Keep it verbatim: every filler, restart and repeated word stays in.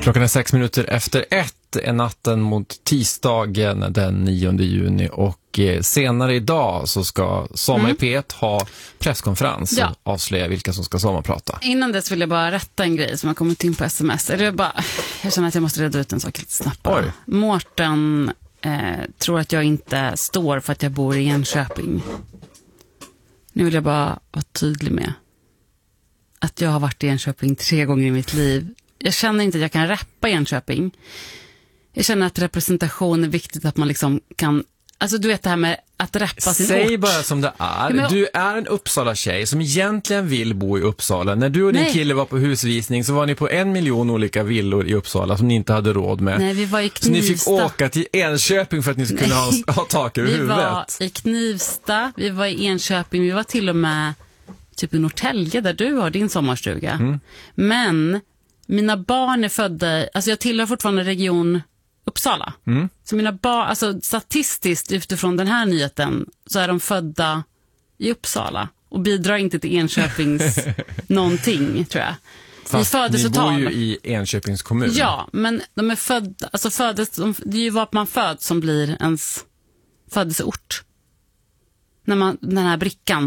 Klockan är sex minuter efter ett är natten mot tisdagen den nionde juni och senare idag så ska Sommar mm. i P ett ha presskonferens ja. och avslöja vilka som ska sommarprata. Innan dess vill jag bara rätta en grej som har kommit in på sms. Eller jag, bara, jag känner att jag måste reda ut en sak lite snabbt. Oj. Mårten eh, tror att jag inte står för att jag bor i Enköping. Nu vill jag bara vara tydlig med att jag har varit i Enköping tre gånger i mitt liv. Jag känner inte att jag kan rappa i Enköping. Jag känner att representation är viktigt, att man liksom kan... Alltså du vet det här med att rappa sin Säg ort. bara som det är. Men... Du är en Uppsala-tjej som egentligen vill bo i Uppsala. När du och din Nej. kille var på husvisning så var ni på en miljon olika villor i Uppsala som ni inte hade råd med. Nej, vi var i Knivsta. Så ni fick åka till Enköping för att ni skulle kunna ha, ha tak över vi huvudet. Vi var i Knivsta, vi var i Enköping, vi var till och med typ i Norrtälje där du har din sommarstuga. Mm. Men mina barn är födda, alltså jag tillhör fortfarande region Uppsala. Mm. Så mina barn, alltså statistiskt utifrån den här nyheten så är de födda i Uppsala och bidrar inte till Enköpings någonting, tror jag. Fast ni bor ju i Enköpings kommun. Ja, men de är födda, alltså föddes, de, det är ju vad man föds som blir ens födelseort. När man, den här brickan